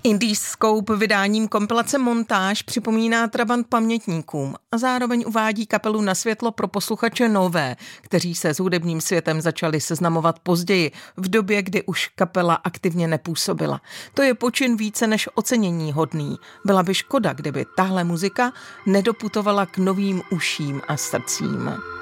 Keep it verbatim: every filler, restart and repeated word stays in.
Interscope vydáním kompilace Montáž připomíná trabant pamětníkům a zároveň uvádí kapelu na světlo pro posluchače nové, kteří se s hudebním světem začali seznamovat později, v době, kdy už kapela aktivně nepůsobila. To je počin více než ocenění hodný. Byla by škoda, kdyby tahle muzika nedoputovala k novým uším a srdcím.